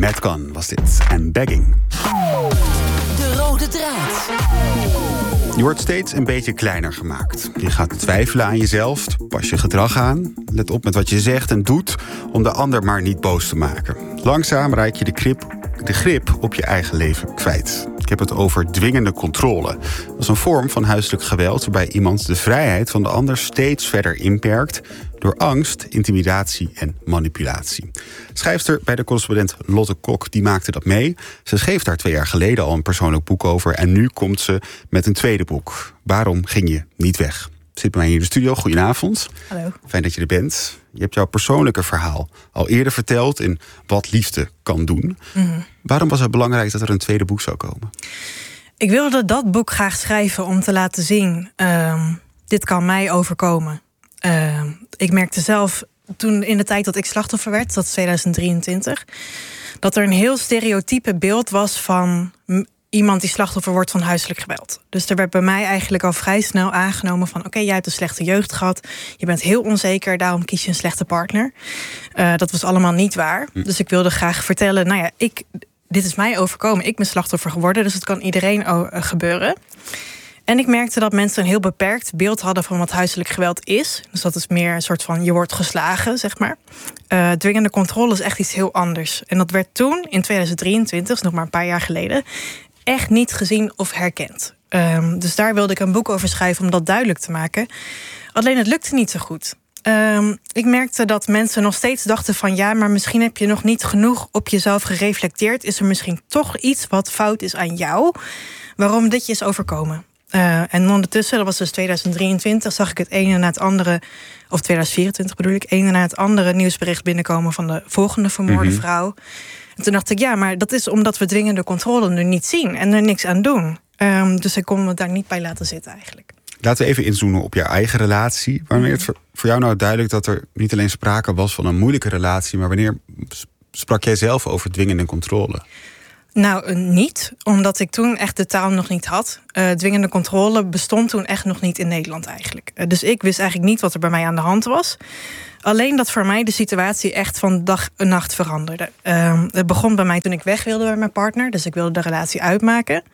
Matt Gunn was dit. En Begging. De rode draad. Je wordt steeds een beetje kleiner gemaakt. Je gaat twijfelen aan jezelf, pas je gedrag aan. Let op met wat je zegt en doet om de ander maar niet boos te maken. Langzaam raak je de grip op je eigen leven kwijt. Ik heb het over dwingende controle. Dat is een vorm van huiselijk geweld waarbij iemand de vrijheid van de ander steeds verder inperkt door angst, intimidatie en manipulatie. Schrijfster bij de Correspondent Lotte Kok die maakte dat mee. Ze schreef daar 2 jaar geleden al een persoonlijk boek over en nu komt ze met een tweede boek. Waarom ging je niet weg? Zit bij mij hier in de studio. Goedenavond. Hallo. Fijn dat je er bent. Je hebt jouw persoonlijke verhaal al eerder verteld in Wat liefde kan doen. Mm-hmm. Waarom was het belangrijk dat er een tweede boek zou komen? Ik wilde dat boek graag schrijven om te laten zien, dit kan mij overkomen. Ik merkte zelf toen in de tijd dat ik slachtoffer werd, dat is 2023... dat er een heel stereotype beeld was van iemand die slachtoffer wordt van huiselijk geweld. Dus er werd bij mij eigenlijk al vrij snel aangenomen van oké, jij hebt een slechte jeugd gehad, je bent heel onzeker, daarom kies je een slechte partner. Dat was allemaal niet waar. Dus ik wilde graag vertellen, nou ja, dit is mij overkomen. Ik ben slachtoffer geworden, dus het kan iedereen gebeuren. En ik merkte dat mensen een heel beperkt beeld hadden van wat huiselijk geweld is. Dus dat is meer een soort van je wordt geslagen, zeg maar. Dwingende controle is echt iets heel anders. En dat werd toen, in 2023, dus nog maar een paar jaar geleden, echt niet gezien of herkend. Dus daar wilde ik een boek over schrijven om dat duidelijk te maken. Alleen het lukte niet zo goed. Ik merkte dat mensen nog steeds dachten van ja, maar misschien heb je nog niet genoeg op jezelf gereflecteerd. Is er misschien toch iets wat fout is aan jou, waarom dit je is overkomen? En ondertussen, dat was dus 2023, zag ik het ene na het andere, of 2024 bedoel ik, ene na het andere nieuwsbericht binnenkomen van de volgende vermoorde vrouw. En toen dacht ik, ja, maar dat is omdat we dwingende controle nu niet zien en er niks aan doen. Dus ik kon me daar niet bij laten zitten eigenlijk. Laten we even inzoomen op je eigen relatie. Wanneer het voor jou nou duidelijk dat er niet alleen sprake was van een moeilijke relatie, maar wanneer sprak jij zelf over dwingende controle? Nou, niet, omdat ik toen echt de taal nog niet had. Dwingende controle bestond toen echt nog niet in Nederland eigenlijk. Dus ik wist eigenlijk niet wat er bij mij aan de hand was. Alleen dat voor mij de situatie echt van dag en nacht veranderde. Het begon bij mij toen ik weg wilde bij mijn partner. Dus ik wilde de relatie uitmaken.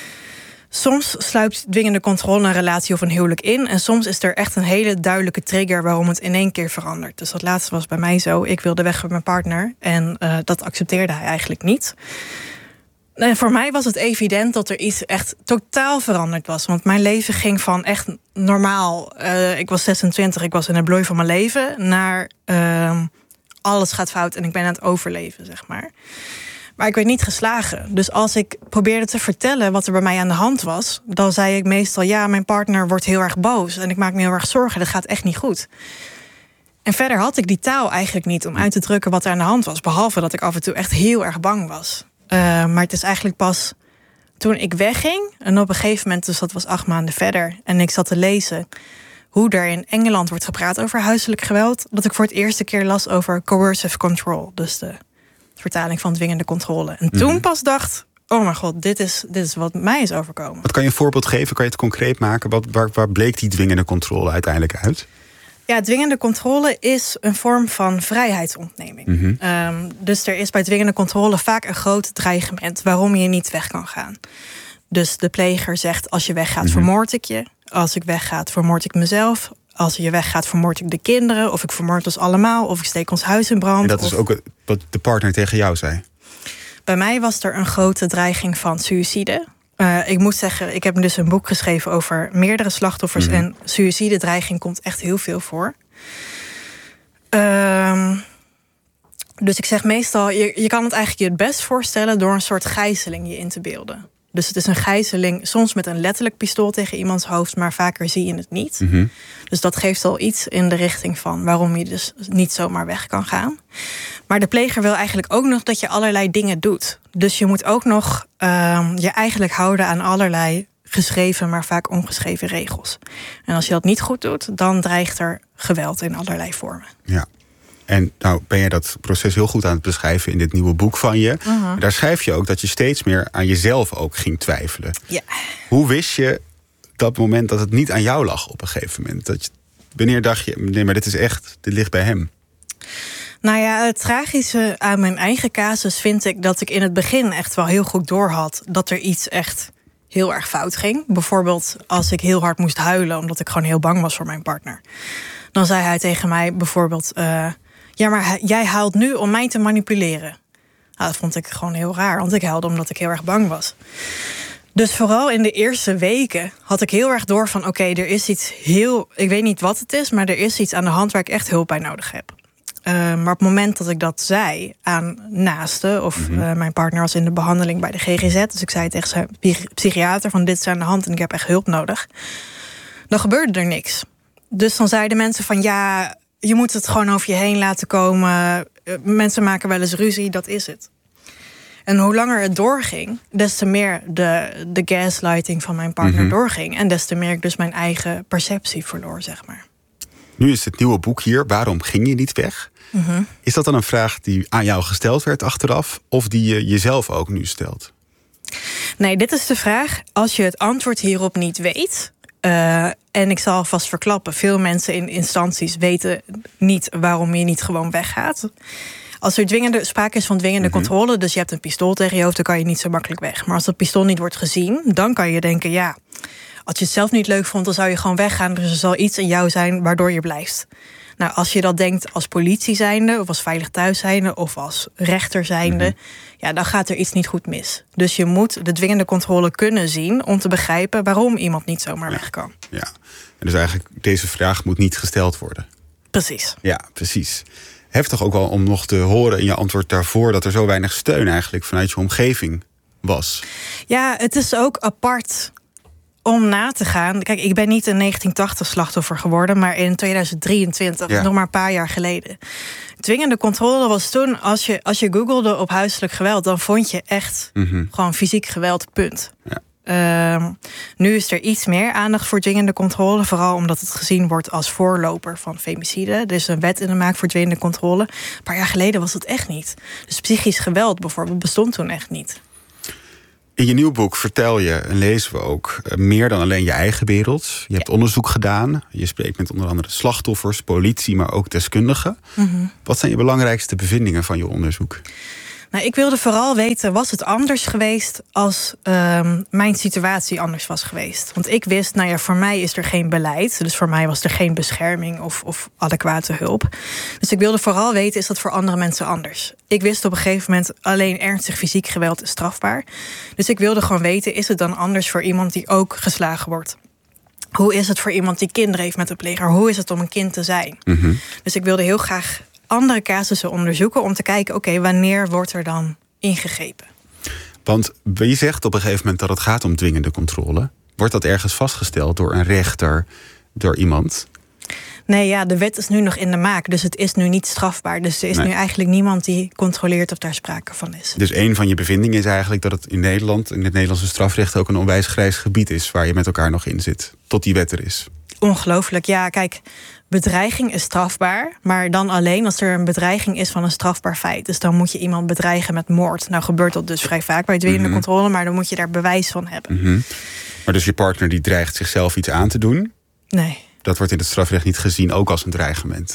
Soms sluipt dwingende controle een relatie of een huwelijk in. En soms is er echt een hele duidelijke trigger waarom het in één keer verandert. Dus dat laatste was bij mij zo. Ik wilde weg bij mijn partner. En dat accepteerde hij eigenlijk niet. En voor mij was het evident dat er iets echt totaal veranderd was. Want mijn leven ging van echt normaal. Ik was 26, ik was in de bloei van mijn leven. Naar alles gaat fout en ik ben aan het overleven, zeg maar. Maar ik werd niet geslagen. Dus als ik probeerde te vertellen wat er bij mij aan de hand was, dan zei ik meestal, ja, mijn partner wordt heel erg boos. En ik maak me heel erg zorgen, dat gaat echt niet goed. En verder had ik die taal eigenlijk niet om uit te drukken wat er aan de hand was. Behalve dat ik af en toe echt heel erg bang was. Maar het is eigenlijk pas toen ik wegging, en op een gegeven moment, dus dat was 8 maanden verder, en ik zat te lezen hoe er in Engeland wordt gepraat over huiselijk geweld, dat ik voor het eerste keer las over coercive control, dus de vertaling van dwingende controle. En toen pas dacht, oh mijn god, dit is wat mij is overkomen. Wat kan je een voorbeeld geven? Kan je het concreet maken? Waar bleek die dwingende controle uiteindelijk uit? Ja, dwingende controle is een vorm van vrijheidsontneming. Dus er is bij dwingende controle vaak een groot dreigement waarom je niet weg kan gaan. Dus de pleger zegt, als je weggaat, vermoord ik je. Als ik wegga, vermoord ik mezelf. Als je weggaat, vermoord ik de kinderen. Of ik vermoord ons allemaal. Of ik steek ons huis in brand. En dat is ook wat de partner tegen jou zei? Bij mij was er een grote dreiging van suïcide. Ik moet zeggen, ik heb dus een boek geschreven over meerdere slachtoffers. En suïcidedreiging komt echt heel veel voor. Dus ik zeg meestal, je kan het eigenlijk je het best voorstellen door een soort gijzeling je in te beelden. Dus het is een gijzeling, soms met een letterlijk pistool tegen iemands hoofd, maar vaker zie je het niet. Dus dat geeft al iets in de richting van waarom je dus niet zomaar weg kan gaan. Maar de pleger wil eigenlijk ook nog dat je allerlei dingen doet. Dus je moet ook nog je eigenlijk houden aan allerlei geschreven, maar vaak ongeschreven regels. En als je dat niet goed doet, dan dreigt er geweld in allerlei vormen. Ja. En nou ben je dat proces heel goed aan het beschrijven in dit nieuwe boek van je. Daar schrijf je ook dat je steeds meer aan jezelf ook ging twijfelen. Ja. Hoe wist je dat moment dat het niet aan jou lag op een gegeven moment? Wanneer dacht je, nee, maar dit ligt bij hem? Nou ja, het tragische aan mijn eigen casus vind ik dat ik in het begin echt wel heel goed doorhad dat er iets echt heel erg fout ging. Bijvoorbeeld als ik heel hard moest huilen omdat ik gewoon heel bang was voor mijn partner. Dan zei hij tegen mij bijvoorbeeld, ja, maar jij huilt nu om mij te manipuleren. Nou, dat vond ik gewoon heel raar, want ik huilde omdat ik heel erg bang was. Dus vooral in de eerste weken had ik heel erg door van oké, er is iets heel, ik weet niet wat het is, maar er is iets aan de hand waar ik echt hulp bij nodig heb. Maar op het moment dat ik dat zei aan naasten, of mijn partner was in de behandeling bij de GGZ, dus ik zei tegen zijn psychiater van dit is aan de hand en ik heb echt hulp nodig, dan gebeurde er niks. Dus dan zeiden mensen van ja, je moet het gewoon over je heen laten komen. Mensen maken wel eens ruzie, dat is het. En hoe langer het doorging, des te meer de gaslighting van mijn partner doorging. En des te meer ik dus mijn eigen perceptie verloor, zeg maar. Nu is het nieuwe boek hier, Waarom ging je niet weg? Is dat dan een vraag die aan jou gesteld werd achteraf, of die je jezelf ook nu stelt? Nee, dit is de vraag. Als je het antwoord hierop niet weet, en ik zal alvast verklappen, veel mensen in instanties weten niet waarom je niet gewoon weggaat. Als er sprake is van dwingende controle, dus je hebt een pistool tegen je hoofd, dan kan je niet zo makkelijk weg. Maar als dat pistool niet wordt gezien, dan kan je denken, ja, als je het zelf niet leuk vond, dan zou je gewoon weggaan. Dus er zal iets in jou zijn waardoor je blijft. Nou, als je dat denkt als politie zijnde, of als veilig thuis zijnde, of als rechter zijnde, ja, dan gaat er iets niet goed mis. Dus je moet de dwingende controle kunnen zien om te begrijpen waarom iemand niet zomaar weg kan. Ja, en dus eigenlijk deze vraag moet niet gesteld worden. Precies. Ja, precies. Heftig ook wel om nog te horen in je antwoord daarvoor dat er zo weinig steun eigenlijk vanuit je omgeving was. Ja, het is ook apart om na te gaan. Kijk, ik ben niet in 1980 slachtoffer geworden, maar in 2023, nog maar een paar jaar geleden. Dwingende controle was toen, als je googelde op huiselijk geweld, dan vond je echt gewoon fysiek geweld, punt. Ja. Nu is er iets meer aandacht voor dwingende controle, vooral omdat het gezien wordt als voorloper van femicide. Er is een wet in de maak voor dwingende controle. Een paar jaar geleden was het echt niet. Dus psychisch geweld bijvoorbeeld bestond toen echt niet. In je nieuw boek vertel je, en lezen we ook, meer dan alleen je eigen wereld. Je hebt onderzoek gedaan. Je spreekt met onder andere slachtoffers, politie, maar ook deskundigen. Wat zijn je belangrijkste bevindingen van je onderzoek? Nou, ik wilde vooral weten, was het anders geweest als mijn situatie anders was geweest? Want ik wist, nou ja, voor mij is er geen beleid. Dus voor mij was er geen bescherming of adequate hulp. Dus ik wilde vooral weten, is dat voor andere mensen anders? Ik wist op een gegeven moment, alleen ernstig fysiek geweld is strafbaar. Dus ik wilde gewoon weten, is het dan anders voor iemand die ook geslagen wordt? Hoe is het voor iemand die kinderen heeft met een pleger? Hoe is het om een kind te zijn? Dus ik wilde heel graag andere casussen onderzoeken om te kijken, oké, wanneer wordt er dan ingegrepen? Want je zegt op een gegeven moment dat het gaat om dwingende controle. Wordt dat ergens vastgesteld door een rechter, door iemand? Nee, ja, de wet is nu nog in de maak, dus het is nu niet strafbaar. Dus er is nu eigenlijk niemand die controleert of daar sprake van is. Dus een van je bevindingen is eigenlijk dat het in Nederland, in het Nederlandse strafrecht, ook een onwijs grijs gebied is waar je met elkaar nog in zit, tot die wet er is. Ongelooflijk, ja, kijk, bedreiging is strafbaar, maar dan alleen als er een bedreiging is van een strafbaar feit. Dus dan moet je iemand bedreigen met moord. Nou gebeurt dat dus vrij vaak bij dwingende controle, maar dan moet je daar bewijs van hebben. Maar dus je partner die dreigt zichzelf iets aan te doen? Nee. Dat wordt in het strafrecht niet gezien, ook als een dreigement.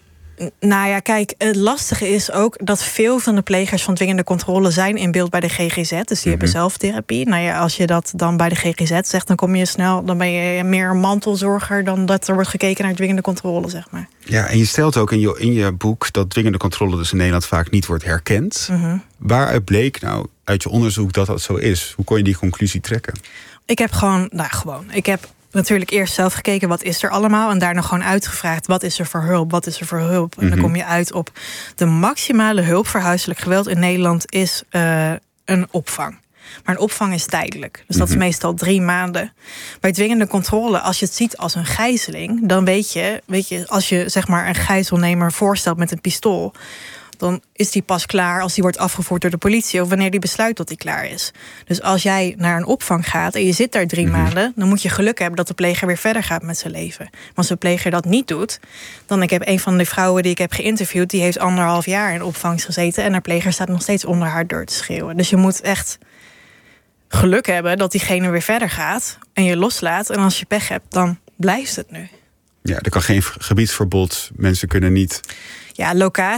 Nou ja, kijk, het lastige is ook dat veel van de plegers van dwingende controle zijn in beeld bij de GGZ. Dus die hebben zelftherapie. Nou ja, als je dat dan bij de GGZ zegt, dan kom je snel, dan ben je meer een mantelzorger dan dat er wordt gekeken naar dwingende controle, zeg maar. Ja, en je stelt ook in je boek dat dwingende controle dus in Nederland vaak niet wordt herkend. Waaruit bleek nou uit je onderzoek dat dat zo is? Hoe kon je die conclusie trekken? Ik heb ik heb natuurlijk eerst zelf gekeken, wat is er allemaal? En daarna gewoon uitgevraagd, wat is er voor hulp? Wat is er voor hulp? En dan kom je uit op de maximale hulp voor huiselijk geweld in Nederland is een opvang. Maar een opvang is tijdelijk. Dus dat is meestal 3 maanden. Bij dwingende controle, als je het ziet als een gijzeling, dan weet je, als je zeg maar een gijzelnemer voorstelt met een pistool, dan is die pas klaar als die wordt afgevoerd door de politie of wanneer die besluit dat die klaar is. Dus als jij naar een opvang gaat en je zit daar 3 maanden, dan moet je geluk hebben dat de pleger weer verder gaat met zijn leven. Maar als de pleger dat niet doet, dan ik heb een van de vrouwen die ik heb geïnterviewd, die heeft 1,5 jaar in opvang gezeten en haar pleger staat nog steeds onder haar deur te schreeuwen. Dus je moet echt geluk hebben dat diegene weer verder gaat en je loslaat. En als je pech hebt, dan blijft het nu. Ja, er kan geen gebiedsverbod. Mensen kunnen niet Ja,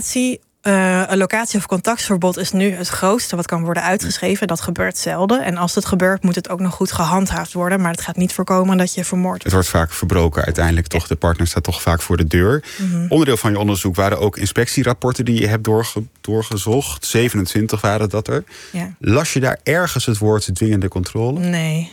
een locatie- of contactverbod is nu het grootste wat kan worden uitgeschreven. Dat gebeurt zelden. En als het gebeurt, moet het ook nog goed gehandhaafd worden. Maar het gaat niet voorkomen dat je vermoord wordt. Het wordt vaak verbroken uiteindelijk, toch? De partner staat toch vaak voor de deur. Onderdeel van je onderzoek waren ook inspectierapporten die je hebt doorgezocht. 27 waren dat er. Ja. Las je daar ergens het woord dwingende controle? Nee.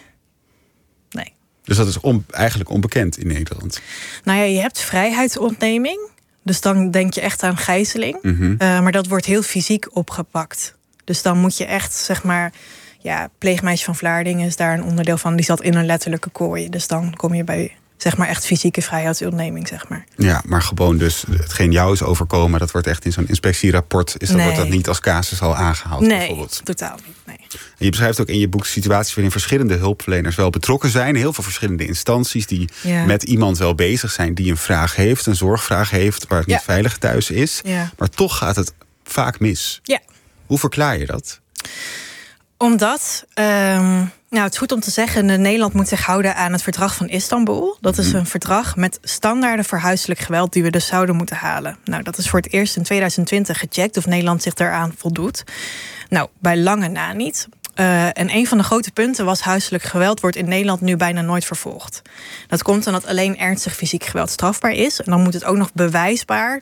Dus dat is eigenlijk onbekend in Nederland. Nou ja, je hebt vrijheidsontneming. Dus dan denk je echt aan gijzeling. Maar dat wordt heel fysiek opgepakt. Dus dan moet je echt, zeg maar... Ja, pleegmeisje van Vlaardingen is daar een onderdeel van. Die zat in een letterlijke kooi. Dus dan kom je bij, zeg maar, echt fysieke vrijheidsontneming, zeg maar. Ja, maar gewoon dus hetgeen jou is overkomen... dat wordt echt in zo'n inspectierapport... wordt dat niet als casus al aangehaald, bijvoorbeeld? Nee, totaal niet, nee. En je beschrijft ook in je boek situaties... waarin verschillende hulpverleners wel betrokken zijn. Heel veel verschillende instanties die met iemand wel bezig zijn... die een vraag heeft, een zorgvraag heeft... waar het niet veilig thuis is. Ja. Maar toch gaat het vaak mis. Ja. Hoe verklaar je dat? Omdat, het is goed om te zeggen... Nederland moet zich houden aan het verdrag van Istanbul. Dat is een verdrag met standaarden voor huiselijk geweld... die we dus zouden moeten halen. Nou, dat is voor het eerst in 2020 gecheckt... of Nederland zich daaraan voldoet. Nou, bij lange na niet. En een van de grote punten was... huiselijk geweld wordt in Nederland nu bijna nooit vervolgd. Dat komt omdat alleen ernstig fysiek geweld strafbaar is. En dan moet het ook nog bewijsbaar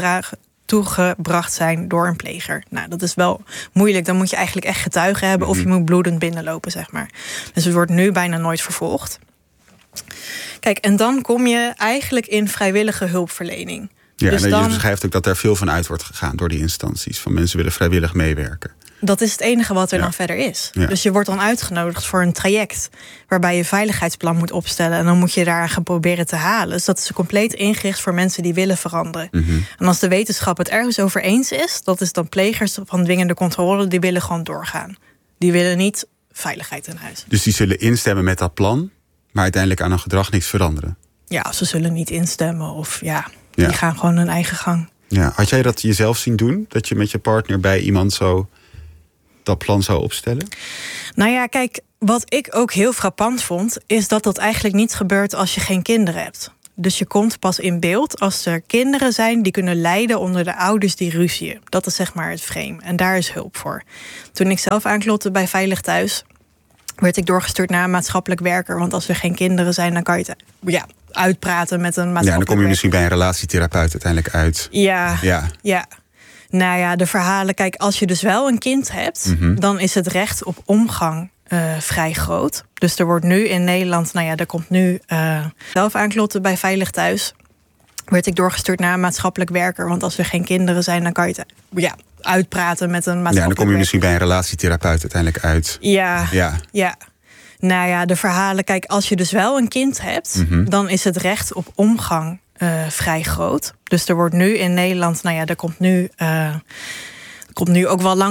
toegebracht zijn door een pleger. Nou, dat is wel moeilijk. Dan moet je eigenlijk echt getuigen hebben... of je moet bloedend binnenlopen, zeg maar. Dus het wordt nu bijna nooit vervolgd. Kijk, en dan kom je eigenlijk in vrijwillige hulpverlening. Ja, dus je beschrijft ook dat er veel van uit wordt gegaan... door die instanties. Van mensen willen vrijwillig meewerken. Dat is het enige wat er dan verder is. Ja. Dus je wordt dan uitgenodigd voor een traject... waarbij je een veiligheidsplan moet opstellen... en dan moet je daar gaan proberen te halen. Dus dat is compleet ingericht voor mensen die willen veranderen. En als de wetenschap het ergens over eens is... dat is dan plegers van dwingende controle... die willen gewoon doorgaan. Die willen niet veiligheid in huis. Dus die zullen instemmen met dat plan... maar uiteindelijk aan hun gedrag niks veranderen? Ja, ze zullen niet instemmen of die gaan gewoon hun eigen gang. Ja, had jij dat jezelf zien doen? Dat je met je partner bij iemand zo... dat plan zou opstellen? Nou ja, kijk, wat ik ook heel frappant vond... is dat dat eigenlijk niet gebeurt als je geen kinderen hebt. Dus je komt pas in beeld als er kinderen zijn... die kunnen lijden onder de ouders die ruzieën. Dat is zeg maar het frame. En daar is hulp voor. Toen ik zelf aanklopte bij Veilig Thuis... werd ik doorgestuurd naar een maatschappelijk werker. Want als er geen kinderen zijn, dan kan je het uitpraten met een maatschappelijk werker. Ja, dan kom je misschien bij een relatietherapeut uiteindelijk uit. Ja. Nou ja, de verhalen... Kijk, als je dus wel een kind hebt... dan is het recht op omgang vrij groot. Dus er wordt nu in Nederland... er komt nu zelf aankloppen bij Veilig Thuis... werd ik doorgestuurd naar een maatschappelijk werker. Want als er geen kinderen zijn, dan kan je het uitpraten met een maatschappelijk werker. Ja, dan kom je misschien bij een relatietherapeut uiteindelijk uit. Ja. Nou ja, de verhalen... Kijk, als je dus wel een kind hebt... dan is het recht op omgang vrij groot. Dus er wordt nu in Nederland... er komt nu ook wel lang